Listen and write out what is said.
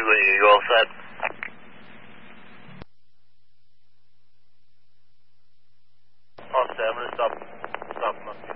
you all set? All set, I'm going to stop.